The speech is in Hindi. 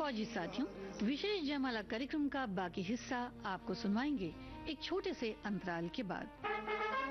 फौजी साथियों, विशेष जयमाला कार्यक्रम का बाकी हिस्सा आपको सुनवाएंगे एक छोटे से अंतराल के बाद।